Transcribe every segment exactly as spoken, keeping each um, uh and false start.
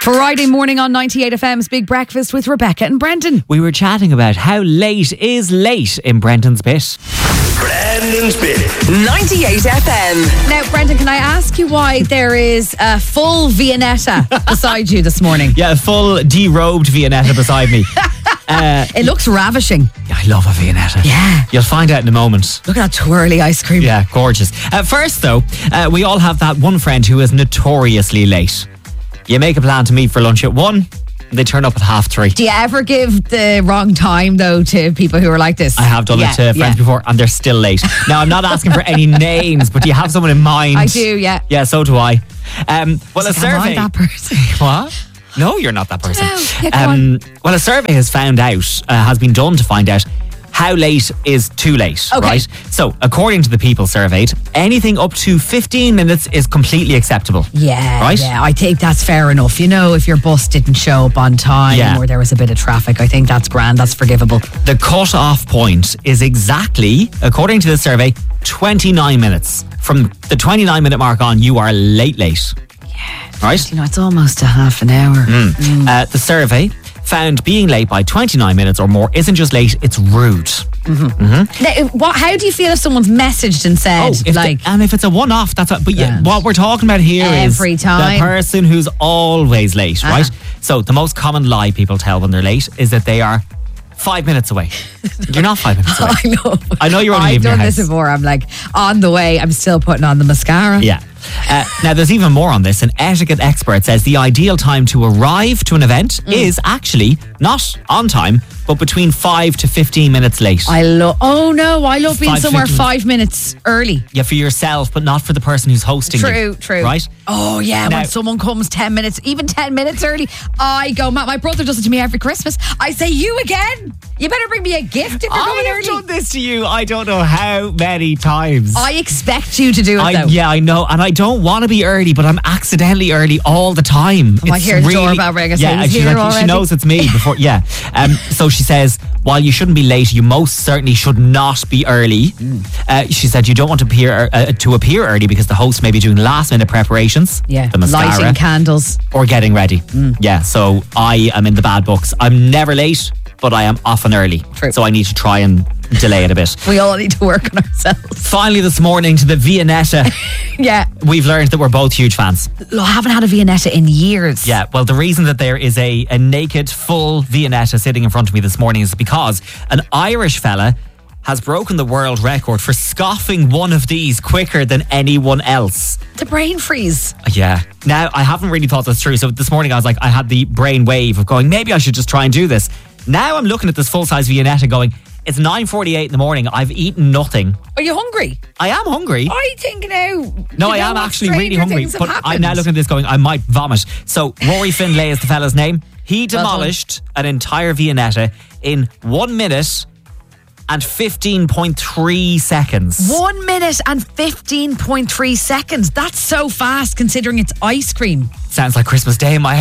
Friday morning on ninety-eight F M's Big Breakfast with Rebecca and Brendan. We were chatting about how late is late in Brendan's bit. Brendan's bit. ninety-eight F M. Now, Brendan, can I ask you why there is a full Viennetta beside you this morning? Yeah, a full derobed Viennetta beside me. Uh, it looks ravishing. I love a Viennetta. Yeah. You'll find out in a moment. Look at that twirly ice cream. Yeah, gorgeous. Uh, first, though, uh, we all have that one friend who is notoriously late. You make a plan to meet for lunch at one, they turn up at half three. Do you ever give the wrong time, though, to people who are like this? I have done yeah, it to friends yeah. before, and they're still late. Now, I'm not asking for any names, but do you have someone in mind? I do, yeah. Yeah, so do I. Um, well, a Am survey. I that person? What? No, you're not that person. No, yeah, go um, well, a survey has found out, uh, has been done to find out how late is too late, Okay. right? So, according to the people surveyed, anything up to fifteen minutes is completely acceptable. Yeah, Right? yeah, I think that's fair enough. You know, if your bus didn't show up on time Yeah. or there was a bit of traffic, I think that's grand, that's forgivable. The cut-off point is exactly, according to the survey, twenty-nine minutes. From the twenty-nine minute mark on, you are late, late. Yeah. Right? You know, it's almost a half an hour. Mm. Uh, the survey found being late by twenty-nine minutes or more isn't just late, it's rude. Mm-hmm. Now, what, how do you feel if someone's messaged and said, if like... the, and if it's a one-off, that's what, but yeah, Grand. what we're talking about here is Every time. the person who's always late, Uh-huh. right? So the most common lie people tell when they're late is that they are five minutes away. You're not five minutes away. I know. I know you're only I've leaving your done this house. before. I'm like, on the way, I'm still putting on the mascara. Yeah. Uh, now, there's even more on this. An etiquette expert says the ideal time to arrive to an event Mm. is actually not on time, but between five to fifteen minutes late. I love, oh no, I love being Five, somewhere fifteen. five minutes early. yeah, for yourself, but not for the person who's hosting you. True, true. Right? Oh yeah, Now- when someone comes ten minutes, even ten minutes early, I go, my, my brother does it to me every Christmas. I say, you again? You better bring me a gift if you're I going have early. done this to you. I don't know how many times. I expect you to do it I, though. yeah, I know, and I don't want to be early, but I'm accidentally early all the time. Oh, I hear the doorbell ring. I say, yeah, "He's she's here like, she already." knows it's me before. Yeah, um, so she says, while you shouldn't be late, you most certainly should not be early. Uh, she said you don't want to appear uh, to appear early because the host may be doing last minute preparations. Yeah, the mascara, lighting candles. or getting ready. Yeah, so I am in the bad books. I'm never late, but I am often early. True. So I need to try and delay it a bit. We all need to work on ourselves. Finally, this morning to the Viennetta. Yeah. We've learned that we're both huge fans. I haven't had a Viennetta in years. Yeah, well, the reason that there is a, a naked, full Viennetta sitting in front of me this morning is because an Irish fella has broken the world record for scoffing one of these quicker than anyone else. The brain freeze. Yeah. Now, I haven't really thought that's true. So this morning I was like, I had the brain wave of going, maybe I should just try and do this. Now I'm looking at this full-size Viennetta going, it's nine forty-eight in the morning. I've eaten nothing. Are you hungry? I am hungry. I think now. No, you I know am what actually really stranger hungry. things have But I'm now happened. looking at this going, I might vomit. So Rory Findlay is the fella's name. He Well done. demolished an entire Viennetta in one minute and fifteen point three seconds. One minute and fifteen point three seconds. That's so fast considering it's ice cream. Sounds like Christmas Day in my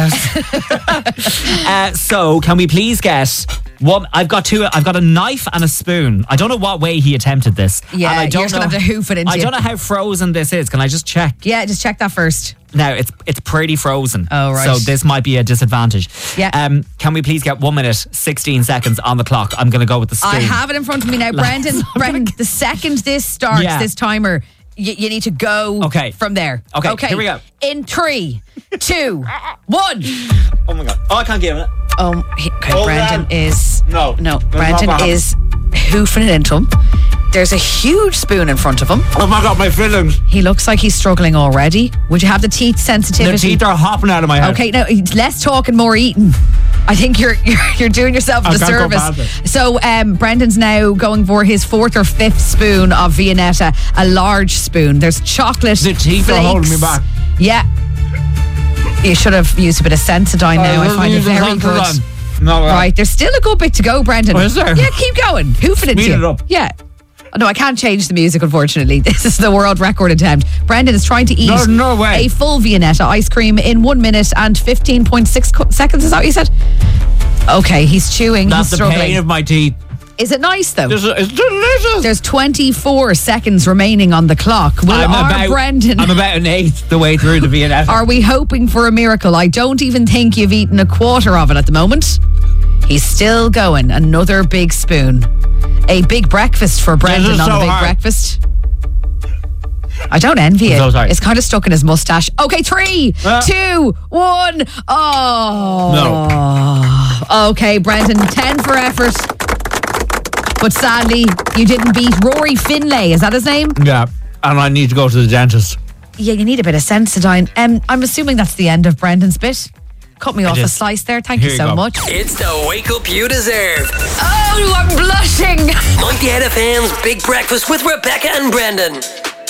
house. uh, so can we please get one? I've got two. I've got a knife and a spoon. I don't know what way he attempted this. Yeah, and I don't you're just know, gonna have to hoof it into I you. don't know how frozen this is. Can I just check? Yeah, just check that first. Now it's it's pretty frozen. Oh, right. So this might be a disadvantage. Yeah. Um. Can we please get one minute sixteen seconds on the clock? I'm going to go with the spoon. I have it in front of me now, Brendan. Brendan, the second this starts, Yeah. this timer, y- you need to go Okay. from there. Okay, here we go. In three, two, one. Oh my god! Oh, I can't get it. Um, he- okay, Hold Brendan on. is No. no. That's Brendan not what is hoofing it into him. There's a huge spoon in front of him. Oh my god! My fillings. He looks like he's struggling already. Would you have the teeth The sensitivity? teeth are hopping out of my head. Okay, now it's less talk and more eating. I think you're you're, you're doing yourself a I can't go disservice. past So um, Brendan's now going for his fourth or fifth spoon of Viennetta, a large spoon. There's chocolate. The teeth are flakes. holding me back. Yeah. You should have used a bit of Sensodyne now. I find it very good. No, right. Right, there's still a good bit to go, Brendan. Oh, is there? Yeah, keep going. Hoof it into Speed you. it up. Yeah. Oh, no, I can't change the music, unfortunately. This is the world record attempt. Brendan is trying to eat No, no way. a full Viennetta ice cream in one minute and fifteen point six co- seconds. Is that what you said? Okay, he's chewing. That's he's the struggling. pain of my teeth. Is it nice though? It's, it's delicious. There's twenty-four seconds remaining on the clock. Will I'm our about, Brendan... I'm about an eighth the way through the Viennetta. Are we hoping for a miracle? I don't even think you've eaten a quarter of it at the moment. He's still going. Another big spoon. A big breakfast for Brendan on so a big hard. breakfast. I don't envy it. So sorry. It's kind of stuck in his mustache. Okay, three, Uh. two, one. Oh. No. Okay, Brendan, ten for effort. But sadly, you didn't beat Rory Finlay. Is that his name? Yeah, and I need to go to the dentist. Yeah, you need a bit of Sensodyne. Um, I'm assuming that's the end of Brendan's bit. Cut me off is. a slice there. Thank Here you you so go. much. It's the wake up you deserve. Oh, I'm blushing. ninety-eight F M's Big Breakfast with Rebecca and Brendan.